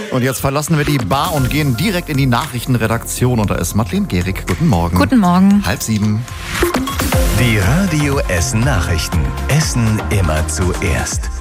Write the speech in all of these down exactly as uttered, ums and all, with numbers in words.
Und jetzt verlassen wir die Bar und gehen direkt in die Nachrichtenredaktion. Und da ist Madeleine Gehrig. Guten Morgen. Guten Morgen. Halb sieben. Die Radio Essen Nachrichten. Essen immer zuerst.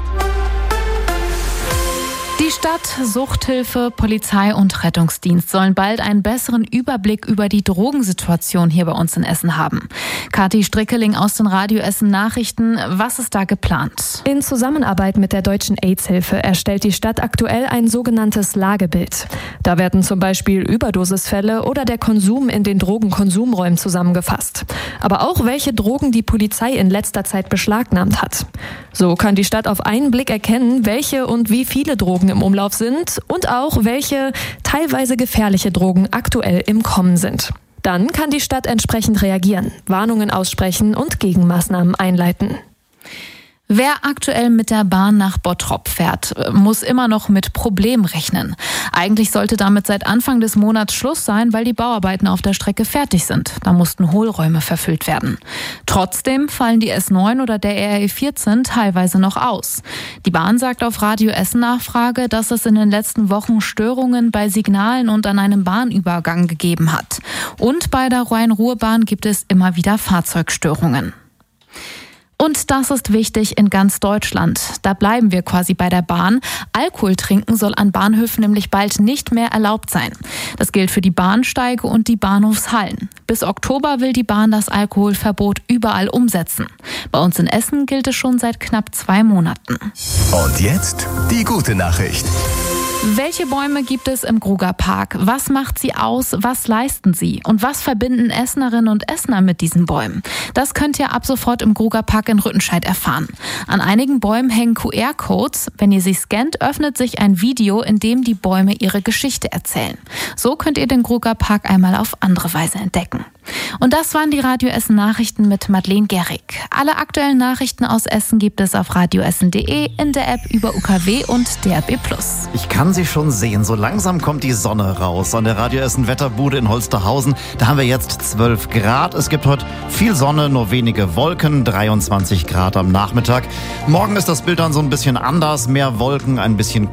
Die Stadt, Suchthilfe, Polizei und Rettungsdienst sollen bald einen besseren Überblick über die Drogensituation hier bei uns in Essen haben. Kathi Strickeling aus den Radio Essen Nachrichten. Was ist da geplant? In Zusammenarbeit mit der Deutschen AIDS-Hilfe erstellt die Stadt aktuell ein sogenanntes Lagebild. Da werden zum Beispiel Überdosisfälle oder der Konsum in den Drogenkonsumräumen zusammengefasst. Aber auch welche Drogen die Polizei in letzter Zeit beschlagnahmt hat. So kann die Stadt auf einen Blick erkennen, welche und wie viele Drogen im Umlauf sind und auch welche teilweise gefährliche Drogen aktuell im Kommen sind. Dann kann die Stadt entsprechend reagieren, Warnungen aussprechen und Gegenmaßnahmen einleiten. Wer aktuell mit der Bahn nach Bottrop fährt, muss immer noch mit Problemen rechnen. Eigentlich sollte damit seit Anfang des Monats Schluss sein, weil die Bauarbeiten auf der Strecke fertig sind. Da mussten Hohlräume verfüllt werden. Trotzdem fallen die S neun oder der R E vierzehn teilweise noch aus. Die Bahn sagt auf Radio Essen Nachfrage, dass es in den letzten Wochen Störungen bei Signalen und an einem Bahnübergang gegeben hat. Und bei der Rhein-Ruhr-Bahn gibt es immer wieder Fahrzeugstörungen. Und das ist wichtig in ganz Deutschland. Da bleiben wir quasi bei der Bahn. Alkohol trinken soll an Bahnhöfen nämlich bald nicht mehr erlaubt sein. Das gilt für die Bahnsteige und die Bahnhofshallen. Bis Oktober will die Bahn das Alkoholverbot überall umsetzen. Bei uns in Essen gilt es schon seit knapp zwei Monaten. Und jetzt die gute Nachricht. Welche Bäume gibt es im Grugapark? Was macht sie aus? Was leisten sie? Und was verbinden Essenerinnen und Essener mit diesen Bäumen? Das könnt ihr ab sofort im Grugapark in Rüttenscheid erfahren. An einigen Bäumen hängen Q R-Codes. Wenn ihr sie scannt, öffnet sich ein Video, in dem die Bäume ihre Geschichte erzählen. So könnt ihr den Grugapark einmal auf andere Weise entdecken. Und das waren die Radio Essen Nachrichten mit Madeleine Gehrig. Alle aktuellen Nachrichten aus Essen gibt es auf radioessen punkt de, in der App über U K W und D R B plus. Ich kann sie schon sehen. So langsam kommt die Sonne raus. An der Radio Essen Wetterbude in Holsterhausen. Da haben wir jetzt zwölf Grad. Es gibt heute viel Sonne, nur wenige Wolken. dreiundzwanzig Grad am Nachmittag. Morgen ist das Bild dann so ein bisschen anders. Mehr Wolken, ein bisschen